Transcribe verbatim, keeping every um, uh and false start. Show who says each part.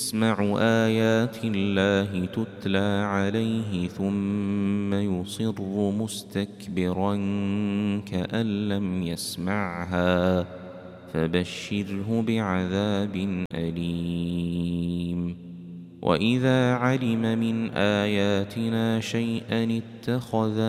Speaker 1: يسمع آيات الله تتلى عليه ثم يصر مستكبرا كأن لم يسمعها فبشره بعذاب أليم. وإذا علم من آياتنا شيئا اتخذ